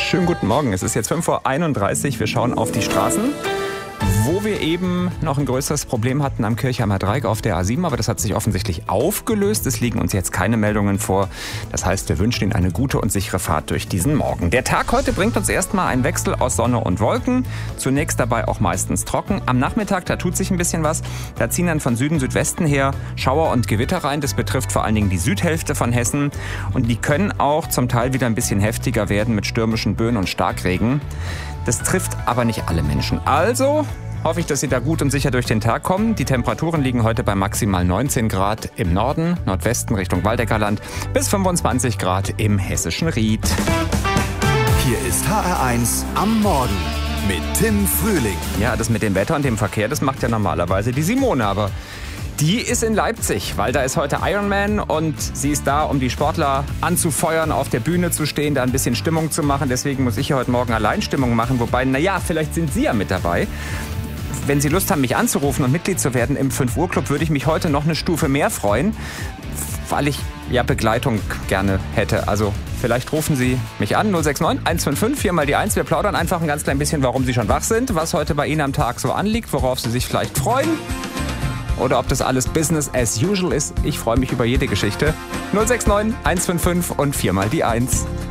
Schönen guten Morgen. Es ist jetzt 5:31 Uhr. Wir schauen auf die Straßen, wo wir eben noch ein größeres Problem hatten am Kirchheimer Dreieck auf der A7. Aber das hat sich offensichtlich aufgelöst. Es liegen uns jetzt keine Meldungen vor. Das heißt, wir wünschen Ihnen eine gute und sichere Fahrt durch diesen Morgen. Der Tag heute bringt uns erstmal einen Wechsel aus Sonne und Wolken. Zunächst dabei auch meistens trocken. Am Nachmittag, da tut sich ein bisschen was. Da ziehen dann von Süden, Südwesten her Schauer und Gewitter rein. Das betrifft vor allen Dingen die Südhälfte von Hessen. Und die können auch zum Teil wieder ein bisschen heftiger werden mit stürmischen Böen und Starkregen. Das trifft aber nicht alle Menschen. Also hoffe ich, dass Sie da gut und sicher durch den Tag kommen. Die Temperaturen liegen heute bei maximal 19 Grad im Norden, Nordwesten Richtung Waldecker-Land, bis 25 Grad im hessischen Ried. Hier ist HR1 am Morgen mit Tim Frühling. Ja, das mit dem Wetter und dem Verkehr, das macht ja normalerweise die Simone, aber die ist in Leipzig, weil da ist heute Ironman und sie ist da, um die Sportler anzufeuern, auf der Bühne zu stehen, da ein bisschen Stimmung zu machen. Deswegen muss ich ja heute Morgen allein Stimmung machen, wobei, naja, vielleicht sind Sie ja mit dabei. Wenn Sie Lust haben, mich anzurufen und Mitglied zu werden im 5 Uhr Club, würde ich mich heute noch eine Stufe mehr freuen, weil ich ja Begleitung gerne hätte. Also vielleicht rufen Sie mich an, 069 155 4 mal die 1. Wir plaudern einfach ein ganz klein bisschen, warum Sie schon wach sind, was heute bei Ihnen am Tag so anliegt, worauf Sie sich vielleicht freuen. Oder ob das alles Business as usual ist. Ich freue mich über jede Geschichte. 069 155 und 4 mal die 1.